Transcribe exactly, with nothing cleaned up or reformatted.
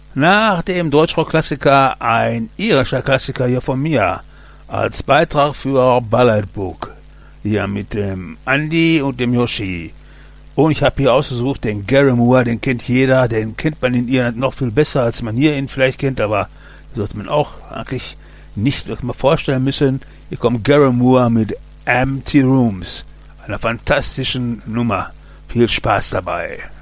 Nach dem Deutschrock-Klassiker ein irischer Klassiker hier von mir als Beitrag für Ballad Book. Hier mit dem Andy und dem Yoshi. Und ich habe hier ausgesucht den Gary Moore, den kennt jeder, den kennt man in Irland noch viel besser, als man hier ihn vielleicht kennt, aber sollte man auch eigentlich nicht mal vorstellen müssen. Hier kommt Gary Moore mit Empty Rooms, einer fantastischen Nummer. Viel Spaß dabei.